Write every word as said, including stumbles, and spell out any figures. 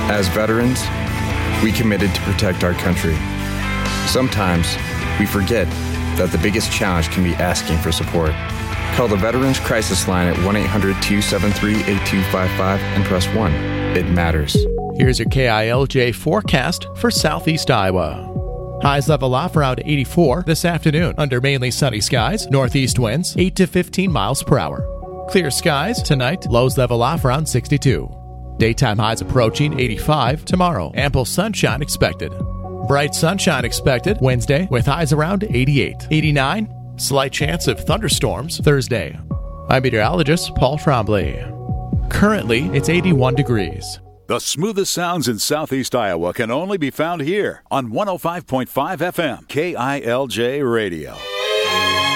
As veterans, we committed to protect our country. Sometimes we forget that the biggest challenge can be asking for support. Call the Veterans Crisis Line at one eight hundred two seven three eight two five five and press one. It matters. Here's your K I L J forecast for Southeast Iowa. Highs level off around eighty-four this afternoon under mainly sunny skies. Northeast winds eight to fifteen miles per hour. Clear skies tonight. Lows level off around sixty-two. Daytime highs approaching eighty-five tomorrow. Ample sunshine expected. Bright sunshine expected Wednesday with highs around eighty-eight. eighty-nine. Slight chance of thunderstorms Thursday. I'm meteorologist Paul Trombley. Currently, it's eighty-one degrees. The smoothest sounds in Southeast Iowa can only be found here on one oh five point five F M K I L J Radio.